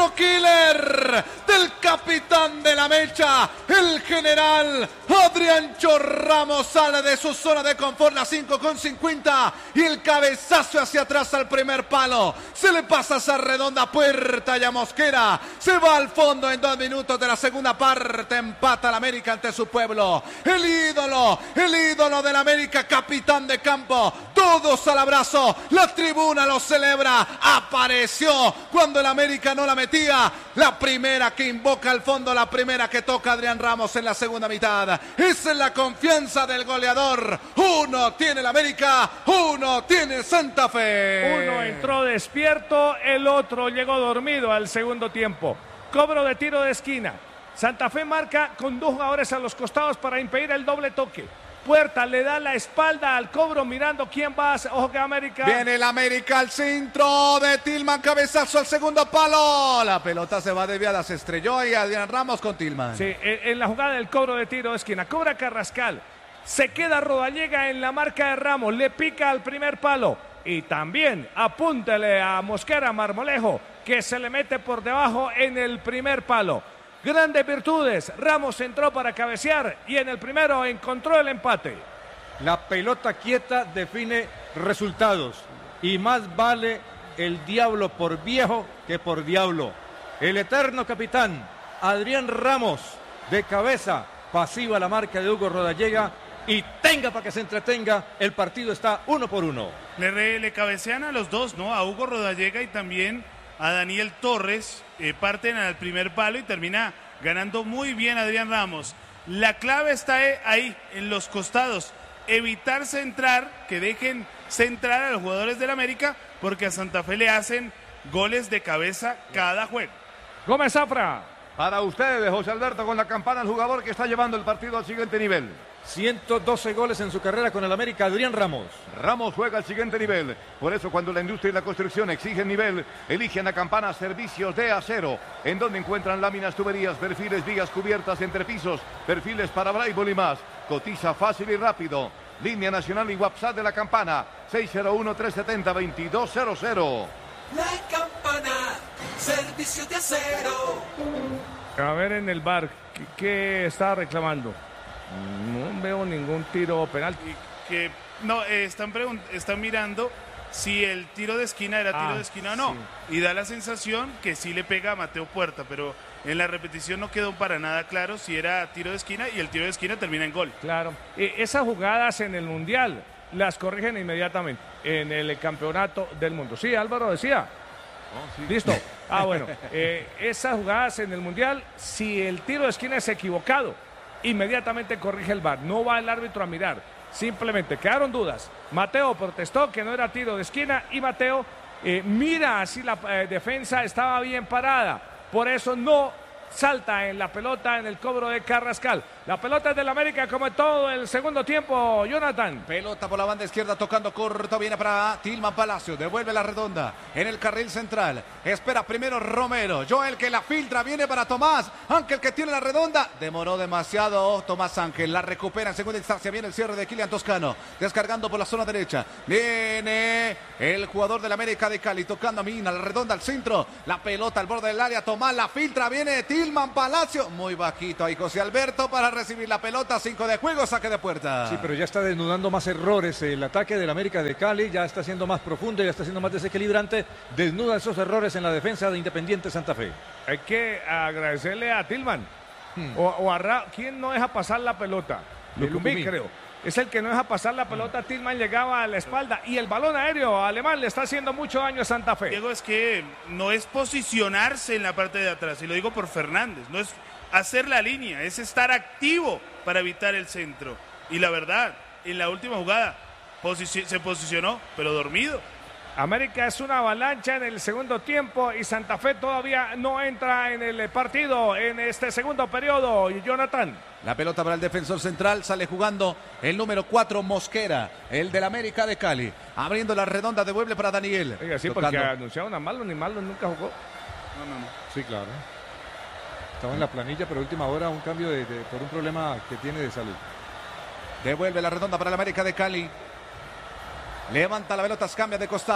tiro killer del capitán de la mecha, el general Adriancho Ramos. Sale de su zona de confort, la 5,50, y el cabezazo hacia atrás al primer palo. Se le pasa esa redonda puerta y a Mosquera. Se va al fondo en 2 minutos de la segunda parte. Empata el América ante su pueblo. El ídolo del América, capitán de campo. Todos al abrazo. La tribuna lo celebra. Apareció cuando el América no la metía. La primera que invoca al fondo, la primera que toca Adrián Ramos en la segunda mitad. Esa es la confianza del goleador. Uno tiene el América, uno tiene Santa Fe. Uno entró despierto, el otro llegó dormido al segundo tiempo. Cobro de tiro de esquina. Santa Fe marca con 2 jugadores a los costados para impedir el doble toque. Puerta le da la espalda al cobro mirando quién va a hacer. Ojo que América. Viene el América al centro de Tillman, cabezazo al segundo palo. La pelota se va desviada, se estrelló y Adrián Ramos con Tillman. Sí, en la jugada del cobro de tiro de esquina. Cobra Carrascal. Se queda Rodallega en la marca de Ramos. Le pica al primer palo. Y también apúntele a Mosquera Marmolejo, que se le mete por debajo en el primer palo. Grandes virtudes. Ramos entró para cabecear y en el primero encontró el empate. La pelota quieta define resultados y más vale el diablo por viejo que por diablo. El eterno capitán Adrián Ramos de cabeza, pasiva la marca de Hugo Rodallega y tenga para que se entretenga, el partido está 1-1. Le cabecean a los dos, ¿no? A Hugo Rodallega y también a Daniel Torres, parten al primer palo y termina ganando muy bien Adrián Ramos. La clave está ahí, en los costados, evitar centrar, que dejen centrar a los jugadores del América, porque a Santa Fe le hacen goles de cabeza cada juego. Gómez Zafra. Para ustedes, José Alberto, con la campana, el jugador que está llevando el partido al siguiente nivel. 112 goles en su carrera con el América, Adrián Ramos. Ramos juega al siguiente nivel. Por eso, cuando la industria y la construcción exigen nivel, eligen a Campana Servicios de Acero, en donde encuentran láminas, tuberías, perfiles, vigas, cubiertas, entrepisos, perfiles para Braille y más. Cotiza fácil y rápido. Línea nacional y WhatsApp de la Campana, 601-370-2200. La Campana, Servicios de Acero. A ver en el bar, ¿qué está reclamando? No veo ningún tiro penal. Están mirando si el tiro de esquina era tiro de esquina o no. Sí. Y da la sensación que sí le pega a Mateo Puerta, pero en la repetición no quedó para nada claro si era tiro de esquina y el tiro de esquina termina en gol. Claro. Esas jugadas en el Mundial las corrigen inmediatamente en el Campeonato del Mundo. Sí, Álvaro decía. Oh, sí. Listo. Bueno, esas jugadas en el Mundial, si el tiro de esquina es equivocado, inmediatamente corrige el VAR. No va el árbitro a mirar. Simplemente quedaron dudas. Mateo protestó que no era tiro de esquina y Mateo mira así la defensa estaba bien parada. Por eso no salta en la pelota en el cobro de Carrascal. La pelota es del América como en todo el segundo tiempo, Jonathan. Pelota por la banda izquierda tocando corto, viene para Tillman Palacio, devuelve la redonda en el carril central. Espera primero Romero, Joel que la filtra, viene para Tomás Ángel que tiene la redonda. Demoró demasiado Tomás Ángel, la recupera en segunda instancia, viene el cierre de Kylian Toscano, descargando por la zona derecha. Viene el jugador del América de Cali, tocando a Mina, la redonda al centro, la pelota al borde del área, Tomás la filtra, viene Tillman Palacio, muy bajito ahí José Alberto para recibir la pelota, 5 de juego, saque de puerta. Sí, pero ya está desnudando más errores el ataque del América de Cali, ya está siendo más profundo, ya está siendo más desequilibrante, desnuda esos errores en la defensa de Independiente Santa Fe. Hay que agradecerle a Tillman o a ¿quién no deja pasar la pelota? Lucumí, creo. Es el que no deja pasar la pelota. Tillman llegaba a la espalda y el balón aéreo alemán le está haciendo mucho daño a Santa Fe. Diego, es que no es posicionarse en la parte de atrás, y lo digo por Fernández, no es hacer la línea, es estar activo para evitar el centro. Y la verdad, en la última jugada se posicionó, pero dormido. América es una avalancha en el segundo tiempo y Santa Fe todavía no entra en el partido en este segundo periodo. Jonathan. La pelota para el defensor central, sale jugando el número 4 Mosquera, el del América de Cali. Abriendo la redonda, devuelve para Daniel. Oiga, sí, tocando. Porque anunciaron a Malo, ni Malo nunca jugó. No. Sí, claro. Estaba en la planilla, pero a última hora un cambio por un problema que tiene de salud. Devuelve la redonda para el América de Cali. Levanta la pelota, cambia de costado.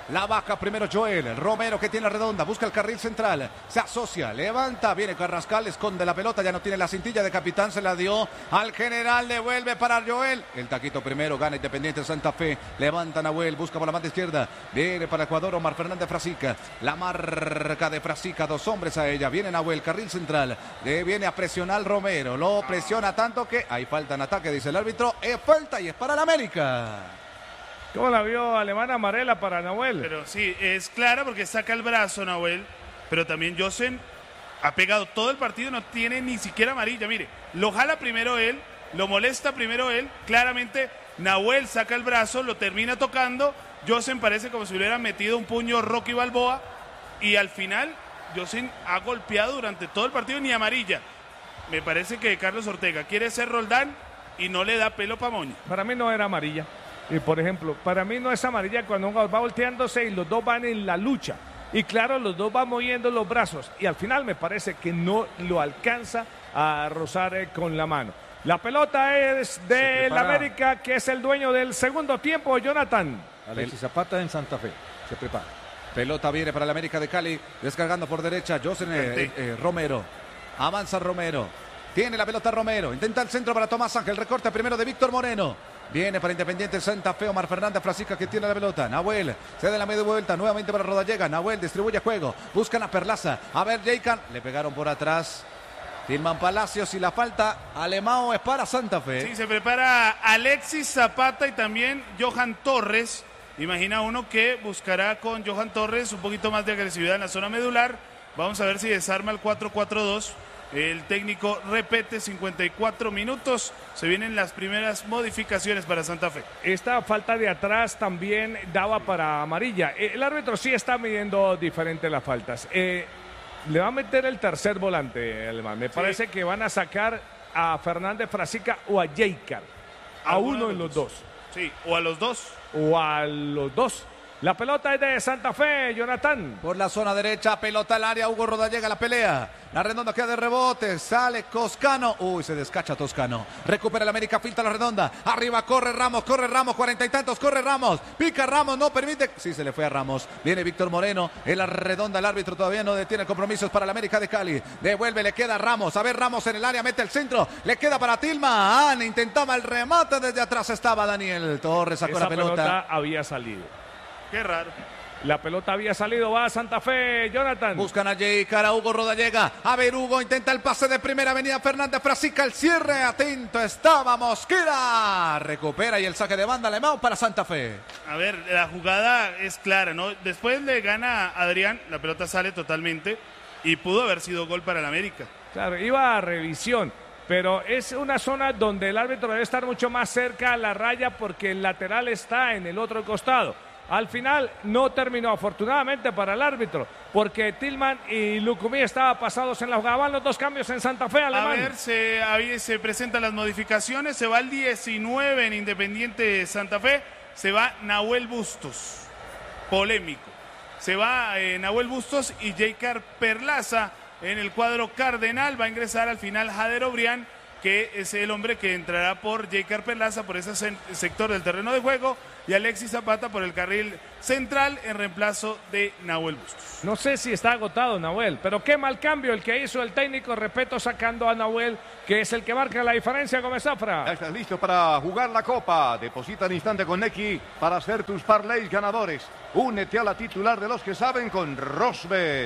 La baja primero Joel. Romero que tiene la redonda. Busca el carril central. Se asocia. Levanta. Viene Carrascal. Esconde la pelota. Ya no tiene la cintilla de capitán. Se la dio al general. Devuelve para Joel. El taquito primero. Gana Independiente Santa Fe. Levanta Nahuel. Busca por la banda izquierda. Viene para Ecuador Omar Fernández Frasica. La marca de Frasica. 2 hombres a ella. Viene Nahuel. Carril central. Viene a presionar Romero. Lo presiona tanto que hay falta en ataque. Dice el árbitro. Es falta y es para el América. ¿Cómo la vio Alemana amarela para Nahuel? Pero sí, es clara porque saca el brazo Nahuel, pero también Josen ha pegado todo el partido, no tiene ni siquiera amarilla. Mire, lo jala primero él, lo molesta primero él, claramente Nahuel saca el brazo, lo termina tocando, Josen parece como si hubiera metido un puño Rocky Balboa y al final Josen ha golpeado durante todo el partido, ni amarilla. Me parece que Carlos Ortega quiere ser Roldán y no le da pelo pa' moño. Para mí no era amarilla. Y por ejemplo, para mí no es amarilla cuando uno va volteándose y los dos van en la lucha. Y claro, los dos van moviendo los brazos. Y al final me parece que no lo alcanza a rozar con la mano. La pelota es del América, que es el dueño del segundo tiempo, Jonathan. Alexis Zapata en Santa Fe. Se prepara. Pelota viene para el América de Cali. Descargando por derecha. Josen Romero. Avanza Romero. Tiene la pelota Romero. Intenta el centro para Tomás Ángel. Recorte primero de Víctor Moreno. Viene para Independiente Santa Fe, Omar Fernández Frasica que tiene la pelota. Nahuel cede la media vuelta, nuevamente para Rodallega. Nahuel distribuye juego, buscan a Perlaza. A ver, Jaycan, le pegaron por atrás. Tilman Palacios y la falta Alemão es para Santa Fe. Sí, se prepara Alexis Zapata y también Johan Torres. Imagina uno que buscará con Johan Torres un poquito más de agresividad en la zona medular. Vamos a ver si desarma el 4-4-2. El técnico repete 54 minutos. Se vienen las primeras modificaciones para Santa Fe. Esta falta de atrás también daba para amarilla. El árbitro sí está midiendo diferente las faltas. Le va a meter el tercer volante, Alemán. Me parece que van a sacar a Fernández Frasica o a Jaycar. A uno de los dos. Sí, o a los dos. O a los dos. La pelota es de Santa Fe, Jonathan. Por la zona derecha, pelota al área, Hugo Rodallega la pelea. La redonda queda de rebote, sale Toscano. Uy, se descacha Toscano. Recupera el América, filtra la redonda. Arriba corre Ramos, 40 y tantos, corre Ramos. Pica Ramos, no permite. Sí, se le fue a Ramos. Viene Víctor Moreno, en la redonda el árbitro todavía no detiene compromisos para el América de Cali. Devuelve, le queda Ramos. A ver, Ramos en el área, mete el centro. Le queda para Tilman. Intentaba el remate, desde atrás estaba Daniel Torres, sacó la pelota. Esa pelota había salido. Qué raro. La pelota había salido, va a Santa Fe, Jonathan. Buscan a Jaycar, a Hugo Rodallega. A ver, Hugo intenta el pase de primera avenida. Fernández Frasica, el cierre, atento estaba Mosquera. Recupera y el saque de banda Alemão para Santa Fe. A ver, la jugada es clara, ¿no? Después le gana a Adrián, la pelota sale totalmente y pudo haber sido gol para el América. Claro, iba a revisión. Pero es una zona donde el árbitro debe estar mucho más cerca a la raya porque el lateral está en el otro costado. Al final no terminó, afortunadamente para el árbitro, porque Tilman y Lucumí estaban pasados en la jugada. Van los dos cambios en Santa Fe, Alemán. A ver, se presentan las modificaciones. Se va el 19 en Independiente Santa Fe. Se va Nahuel Bustos, polémico. Se va Nahuel Bustos y Jaycar Perlaza en el cuadro cardenal. Va a ingresar al final Jader Obrián, que es el hombre que entrará por Jaycar Perlaza por ese sector del terreno de juego, y Alexis Zapata por el carril central en reemplazo de Nahuel Bustos. No sé si está agotado Nahuel, pero qué mal cambio el que hizo el técnico, respeto, sacando a Nahuel, que es el que marca la diferencia, Gómez Zafra. Ya estás listo para jugar la Copa. Deposita al instante con Nequi para hacer tus parlays ganadores. Únete a la titular de los que saben con Rosbet.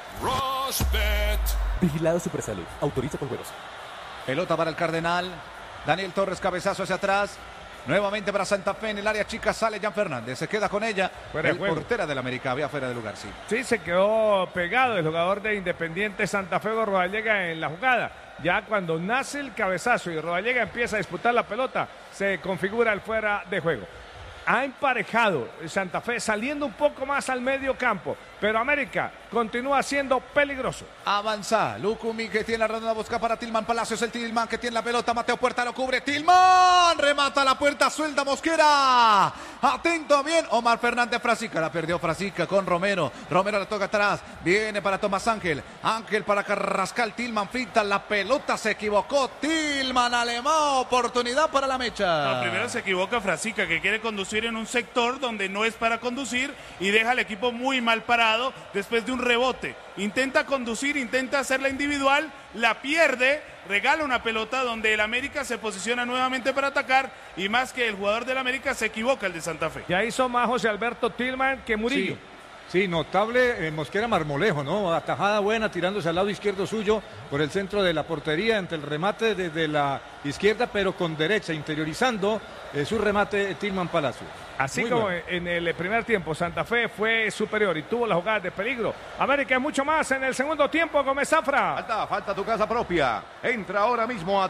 Rosbet. Vigilado Supersalud. Autoriza con juegos. Pelota para el Cardenal. Daniel Torres, cabezazo hacia atrás. Nuevamente para Santa Fe en el área chica, sale Jan Fernández, se queda con ella. El portera del América, había fuera de lugar, sí. Sí, se quedó pegado el jugador de Independiente Santa Fe, Rodallega, en la jugada. Ya cuando nace el cabezazo y Rodallega empieza a disputar la pelota, se configura el fuera de juego. Ha emparejado Santa Fe saliendo un poco más al medio campo, pero América continúa siendo peligroso. Avanza, Lucumí que tiene la redonda, busca para Tilman Palacios, el Tilman que tiene la pelota, Mateo Puerta lo cubre, Tilman remata la puerta, suelta Mosquera, Atento bien. Omar Fernández Frasica. La perdió Frasica con Romero. Romero la toca atrás. Viene para Tomás Ángel. Ángel para Carrascal. Tillman finta. La pelota se equivocó. Tillman alemán. Oportunidad para la Mecha. No, primero se equivoca Frasica, que quiere conducir en un sector donde no es para conducir y deja al equipo muy mal parado después de un rebote. Intenta conducir, intenta hacerla individual, la pierde, regala una pelota donde el América se posiciona nuevamente para atacar y más que el jugador del América se equivoca el de Santa Fe. Ya hizo más José Alberto Tillman que Murillo. Sí, notable Mosquera Marmolejo, ¿no? Atajada buena, tirándose al lado izquierdo suyo por el centro de la portería, entre el remate desde la izquierda, pero con derecha, interiorizando su remate Tillman Palacio. Así Muy como bueno. en el primer tiempo Santa Fe fue superior y tuvo las jugadas de peligro, América es mucho más en el segundo tiempo. Gómez Zafra. Falta tu casa propia. Entra ahora mismo a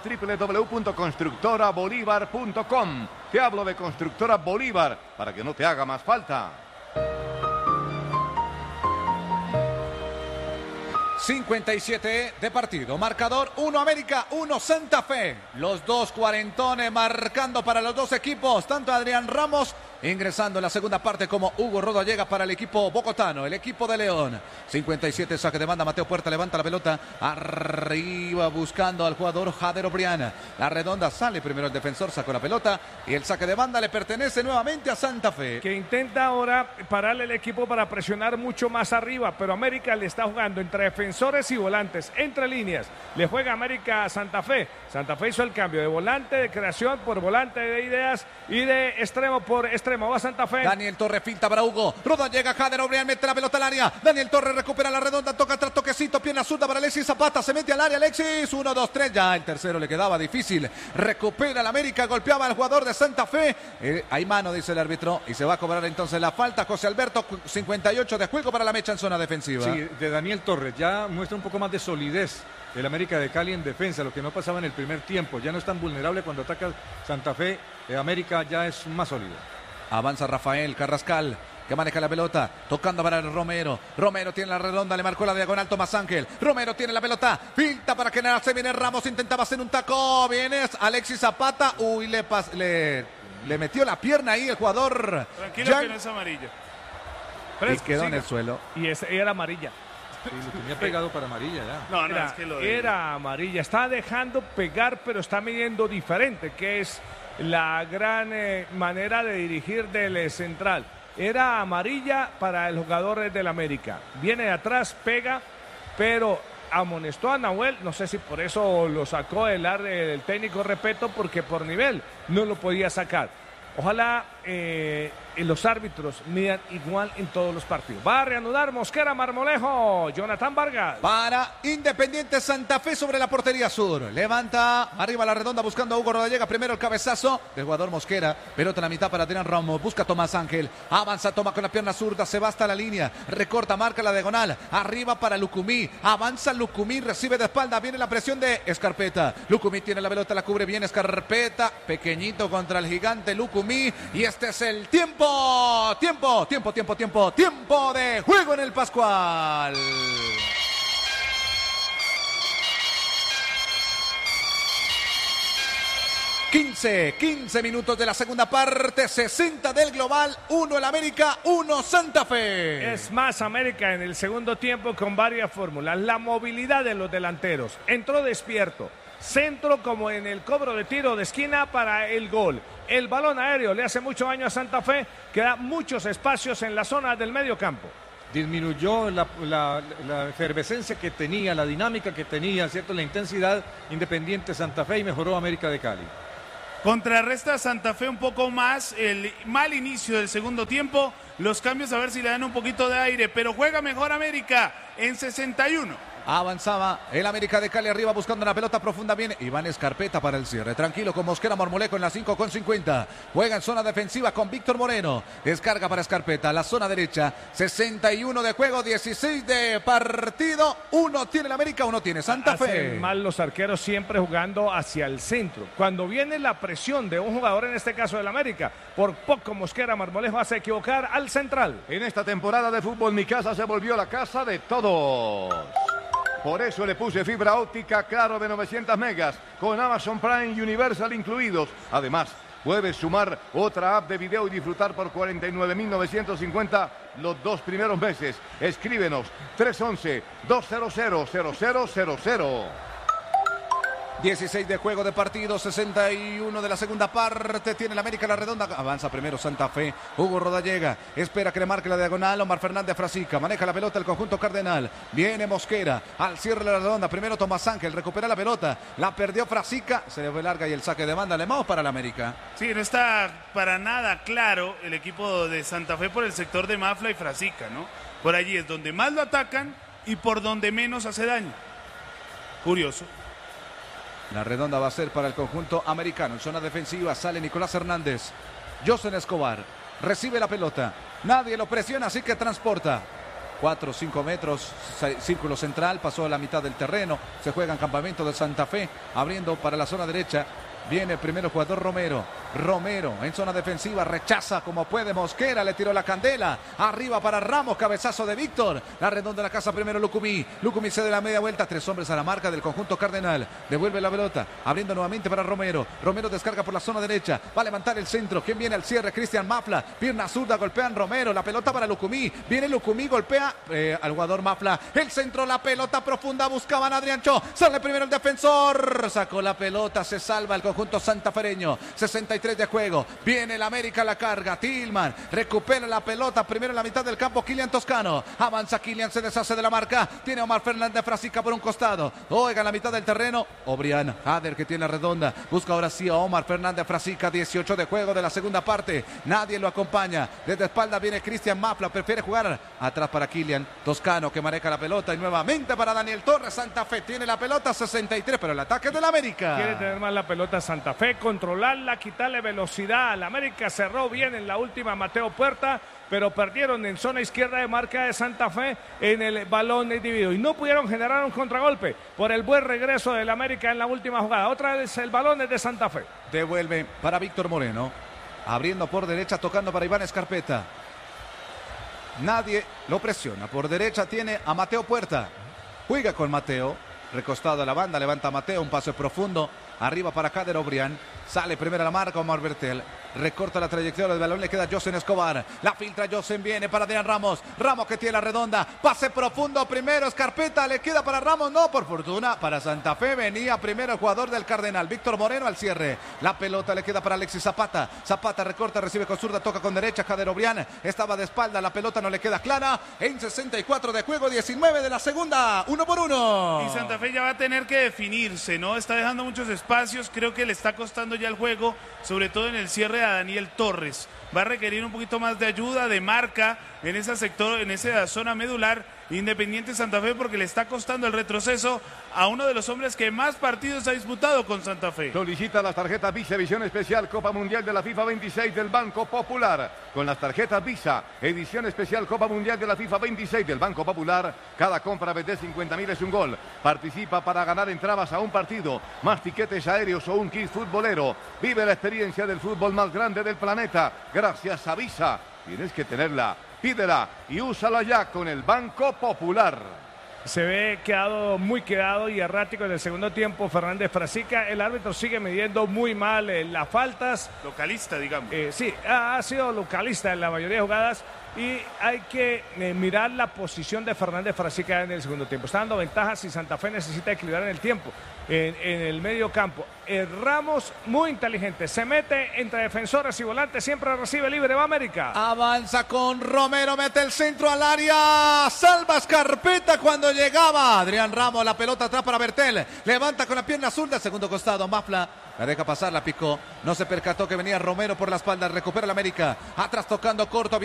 www.constructorabolívar.com. Te hablo de Constructora Bolívar para que no te haga más falta. 57 de partido, marcador 1 América, 1 Santa Fe. Los dos cuarentones marcando para los dos equipos, tanto Adrián Ramos ingresando en la segunda parte como Hugo Rodallega para el equipo bogotano, el equipo de León. 57 saque de banda, Mateo Puerta levanta la pelota arriba buscando al jugador Jader Obriana. La redonda sale primero el defensor, sacó la pelota y el saque de banda le pertenece nuevamente a Santa Fe. Que intenta ahora pararle el equipo para presionar mucho más arriba, pero América le está jugando entre defensores y volantes, entre líneas. Le juega América a Santa Fe. Santa Fe hizo el cambio de volante de creación por volante de ideas y de extremo por extremo. Va Santa Fe. Daniel Torres finta para Hugo. Rodallega, Jader Obrián mete la pelota al área. Daniel Torres recupera la redonda, toca tras toquecito, pierna zurda para Alexis Zapata. Se mete al área Alexis. 1, 2, 3. Ya el tercero le quedaba difícil. Recupera el América, golpeaba al jugador de Santa Fe. Hay mano, dice el árbitro. Y se va a cobrar entonces la falta. José Alberto, 58 de juego para la Mecha en zona defensiva. Sí, de Daniel Torres. Ya muestra un poco más de solidez el América de Cali en defensa, lo que no pasaba en el primer tiempo. Ya no es tan vulnerable cuando ataca Santa Fe. América ya es más sólido. Avanza Rafael Carrascal, que maneja la pelota, tocando para Romero. Romero tiene la redonda, le marcó la diagonal Tomás Ángel. Romero tiene la pelota, filtra para generar, se viene Ramos, intentaba hacer un taco, viene Alexis Zapata. Uy, le metió la pierna ahí el jugador. Tranquilo que no es amarilla. Y quedó en el suelo. Y era amarilla. Sí, lo tenía pegado para amarilla ya. No, Era, es que lo era amarilla. Está dejando pegar, pero está midiendo diferente, que es la gran manera de dirigir del central. Era amarilla para el jugador del América. Viene de atrás, pega, pero amonestó a Nahuel. No sé si por eso lo sacó del técnico Repeto, porque por nivel no lo podía sacar. Ojalá los árbitros midan igual en todos los partidos. Va a reanudar Mosquera Marmolejo. Jonathan Vargas. Para Independiente Santa Fe sobre la portería sur. Levanta arriba la redonda buscando a Hugo Rodallega. Primero el cabezazo del jugador Mosquera. Pelota en la mitad para Adrián Ramos. Busca a Tomás Ángel. Avanza, toma con la pierna zurda. Se va hasta la línea. Recorta, marca la diagonal. Arriba para Lucumí. Avanza Lucumí. Recibe de espalda. Viene la presión de Escarpeta. Lucumí tiene la pelota. La cubre bien Escarpeta. Pequeñito contra el gigante Lucumí. Y este es el tiempo de juego en el Pascual. 15 minutos de la segunda parte, 60 del global, 1 el América, 1 Santa Fe. Es más América en el segundo tiempo con varias fórmulas. La movilidad de los delanteros. Entró despierto. Centro como en el cobro de tiro de esquina para el gol. El balón aéreo le hace mucho daño a Santa Fe, que da muchos espacios en la zona del medio campo. Disminuyó la efervescencia que tenía, la dinámica que tenía, ¿cierto? La intensidad Independiente Santa Fe y mejoró América de Cali. Contrarresta Santa Fe un poco más el mal inicio del segundo tiempo. Los cambios a ver si le dan un poquito de aire, pero juega mejor América en 61. Avanzaba el América de Cali arriba buscando una pelota profunda. Viene Iván Escarpeta para el cierre. Tranquilo con Mosquera Marmolejo en la 5:50. Juega en zona defensiva con Víctor Moreno. Descarga para Escarpeta. La zona derecha. 61 de juego, 16 de partido. 1 tiene el América, 1 tiene Santa Fe. Hacen mal los arqueros siempre jugando hacia el centro. Cuando viene la presión de un jugador, en este caso del América, por poco Mosquera Marmolejo hace equivocar al central. En esta temporada de fútbol, mi casa se volvió la casa de todos. Por eso le puse fibra óptica Claro de 900 megas, con Amazon Prime y Universal incluidos. Además, Puedes sumar otra app de video y disfrutar por 49.950 los 2 primeros meses. Escríbenos 311-200-0000. 16 de juego de partido, 61 de la segunda parte. Tiene el América la redonda. Avanza primero Santa Fe. Hugo Rodallega espera que le marque la diagonal. Omar Fernández Frasica. Maneja la pelota el conjunto cardenal. Viene Mosquera al cierre de la redonda. Primero Tomás Ángel. Recupera la pelota. La perdió Frasica. Se le fue larga y el saque de banda. Alemão para el América. Sí, no está para nada claro el equipo de Santa Fe por el sector de Mafla y Frasica, ¿no? Por allí es donde más lo atacan y por donde menos hace daño. Curioso. La redonda va a ser para el conjunto americano. En zona defensiva sale Nicolás Hernández. Josen Escobar recibe la pelota. Nadie lo presiona, así que transporta. 4 o 5 metros, círculo central, pasó a la mitad del terreno. Se juega en campamento de Santa Fe, abriendo para la zona derecha. Viene primero el jugador Romero. Romero en zona defensiva, rechaza como puede Mosquera, le tiró la candela. Arriba para Ramos, cabezazo de Víctor. La redonda de la casa primero Lucumí. Lucumí se da la media vuelta, 3 hombres a la marca del conjunto cardenal. Devuelve la pelota, abriendo nuevamente para Romero. Romero descarga por la zona derecha, va a levantar el centro. ¿Quién viene al cierre? Cristian Mafla. Pierna zurda, golpean Romero. La pelota para Lucumí. Viene Lucumí, golpea al jugador Mafla. El centro, la pelota profunda, buscaban a Adriancho. Sale primero el defensor. Sacó la pelota, se salva el conjunto santafereño. 63 de juego. Viene el América a la carga. Tillman recupera la pelota. Primero en la mitad del campo. Kylian Toscano. Avanza Kylian, se deshace de la marca. Tiene Omar Fernández Frasica por un costado. Oiga, en la mitad del terreno. Obrián Hader que tiene la redonda. Busca ahora sí a Omar Fernández Frasica. 18 de juego de la segunda parte. Nadie lo acompaña. Desde espalda viene Cristian Mafla. Prefiere jugar atrás para Kylian Toscano que maneja la pelota. Y nuevamente para Daniel Torres. Santa Fe tiene la pelota. 63. Pero el ataque del América. Quiere tener más la pelota Santa Fe. Controlarla, quitarle velocidad. La América cerró bien en la última Mateo Puerta, pero perdieron en zona izquierda de marca de Santa Fe en el balón dividido y no pudieron generar un contragolpe por el buen regreso del América en la última jugada. Otra vez el balón es de Santa Fe. Devuelve para Víctor Moreno, abriendo por derecha, tocando para Iván Escarpeta. Nadie lo presiona. Por derecha tiene a Mateo Puerta. Juega con Mateo, recostado a la banda, levanta a Mateo, un pase profundo. Arriba para Kader Obrián. Sale primero a la marca Omar Bertel. Recorta la trayectoria del balón. Le queda Josen Escobar. La filtra Josen. Viene para Adrián Ramos. Ramos que tiene la redonda. Pase profundo primero. Escarpeta. Le queda para Ramos. No, por fortuna. Para Santa Fe venía primero el jugador del Cardenal. Víctor Moreno al cierre. La pelota le queda para Alexis Zapata. Zapata recorta. Recibe con zurda. Toca con derecha. Kader Obrián. Estaba de espalda. La pelota no le queda clara. En 64 de juego. 19 de la segunda. 1-1. Y Santa Fe ya va a tener que definirse, ¿no? Está dejando muchos espacios. Creo que le está costando ya el juego, sobre todo en el cierre a Daniel Torres. Va a requerir un poquito más de ayuda, de marca en ese sector, en esa zona medular. Independiente Santa Fe, porque le está costando el retroceso a uno de los hombres que más partidos ha disputado con Santa Fe. Solicita las tarjetas Visa Edición Especial Copa Mundial de la FIFA 26 del Banco Popular. Con las tarjetas Visa Edición Especial Copa Mundial de la FIFA 26 del Banco Popular, cada compra de 50.000 es un gol. Participa para ganar entradas a un partido, más tiquetes aéreos o un kit futbolero. Vive la experiencia del fútbol más grande del planeta gracias a Visa. Tienes que tenerla. Pídela y úsala ya con el Banco Popular. Se ve muy quedado y errático en el segundo tiempo Fernández Frasica. El árbitro sigue midiendo muy mal las faltas. Localista, digamos. Sí, ha sido localista en la mayoría de jugadas. Y hay que mirar la posición de Fernández Frasica en el segundo tiempo. Está dando ventajas y Santa Fe necesita equilibrar en el tiempo, en el medio campo. Ramos, muy inteligente, se mete entre defensores y volantes, siempre recibe libre, va América. Avanza con Romero, mete el centro al área, salva Escarpeta cuando llegaba. Adrián Ramos, la pelota atrás para Bertel, levanta con la pierna zurda, segundo costado, Mafla. La deja pasar, la picó, no se percató que venía Romero por la espalda, recupera el América, atrás tocando corto.